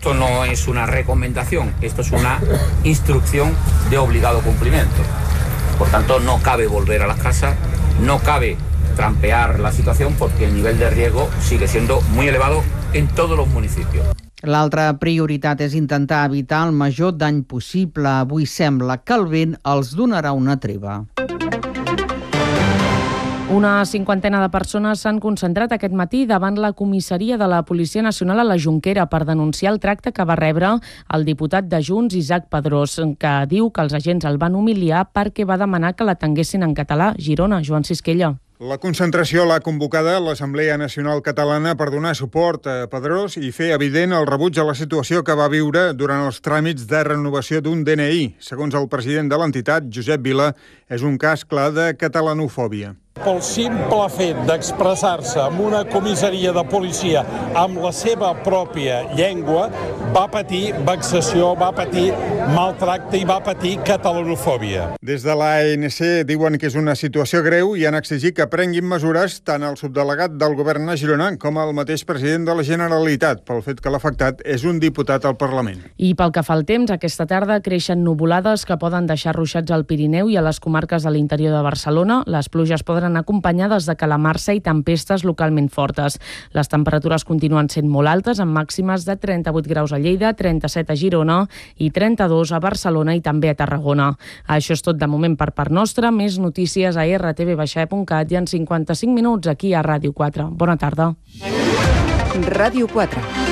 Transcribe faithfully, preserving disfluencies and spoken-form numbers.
Esto no es una recomendación, esto es una instrucción de obligado cumplimiento. Por tanto, no cabe volver a las casas, no cabe trampear la situación porque el nivel de riesgo sigue siendo muy elevado en todos los municipios. L'altra prioritat és intentar evitar el major dany possible. Avui sembla que el vent els donarà una treva. Una cinquantena de persones s'han concentrat aquest matí davant la comissaria de la Policia Nacional a la Jonquera per denunciar el tracte que va rebre el diputat de Junts, Isaac Pedrós, que diu que els agents el van humiliar perquè va demanar que l'atenguessin en català. Girona, Joan Sisquella. La concentració l'ha convocada l'Assemblea Nacional Catalana per donar suport a Pedrós i fer evident el rebuig a la situació que va viure durant els tràmits de renovació d'un D N I. Segons el president de l'entitat, Josep Vila, és un cas clar de catalanofòbia. Pel simple fet d'expressar-se en una comissaria de policia amb la seva pròpia llengua, va patir vexació, va patir maltracte i va patir catalanofòbia. Des de l'A N C diuen que és una situació greu i han exigit que prenguin mesures tant el subdelegat del govern a Girona com el mateix president de la Generalitat, pel fet que l'afectat és un diputat al Parlament. I pel que fa al temps, aquesta tarda creixen nuvolades que poden deixar ruixats al Pirineu i a les comarques de l'interior de Barcelona. Les pluges poden anar acompanyades de calamarsa i tempestes localment fortes. Les temperatures continuen sent molt altes, amb màximes de trenta-vuit graus a Lleida, trenta-set a Girona i trenta-dos a Barcelona i també a Tarragona. Això és tot de moment per part nostra. Més notícies a erre te ve baixa e punt cat i en cinquanta-cinc minuts aquí a Ràdio quatre. Bona tarda. Ràdio quatre.